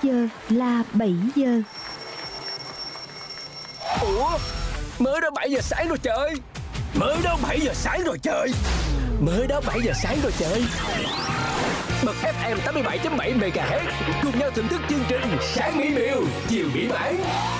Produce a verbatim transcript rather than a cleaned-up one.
giờ là bảy giờ. Ủa, mới đó bảy giờ sáng rồi trời. Mới đó bảy giờ sáng rồi trời. Mới đó bảy giờ sáng rồi trời. Bật ép em tám mươi bảy chấm bảy MHz cùng nhau thưởng thức chương trình Sáng Mỹ Miều, chiều mỹ bản.